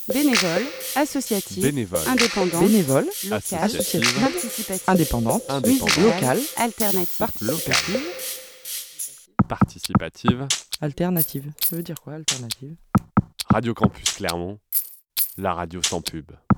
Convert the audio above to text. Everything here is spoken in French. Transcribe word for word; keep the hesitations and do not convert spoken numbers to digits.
Bénévole, associative, Bénévole, indépendante, Bénévole, locale, associative, participative, indépendante, indépendante, musicale, locale, alternative. locale, participative, alternative. Ça veut dire quoi, alternative? Radio Campus Clermont, la radio sans pub.